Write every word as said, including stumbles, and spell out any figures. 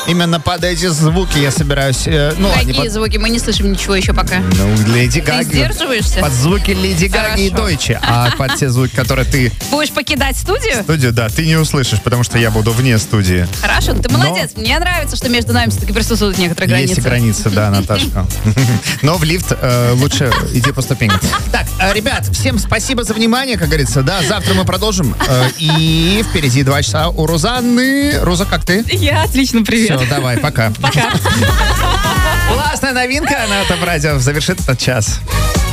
Именно под эти звуки я собираюсь... Э, ну, Какие под... звуки? Мы не слышим ничего еще пока. Ну, Леди Гаги. Ты сдерживаешься? Под звуки Леди Гаги и Дойче. А под те звуки, которые ты... Будешь покидать студию? Студию, да, ты не услышишь, потому что я буду вне студии. Хорошо, ну ты молодец. Но... Мне нравится, что между нами все-таки присутствуют некоторые границы. Есть границы, да, Наташка. Но в лифт э, лучше иди по ступенькам. Так, э, ребят, всем спасибо за внимание, как говорится. Да, завтра мы продолжим. Э, и впереди два часа у Розанны. Роза, как ты? Я отлично, привет. Все, давай, пока. Пока. Классная новинка на этом радио завершит этот час.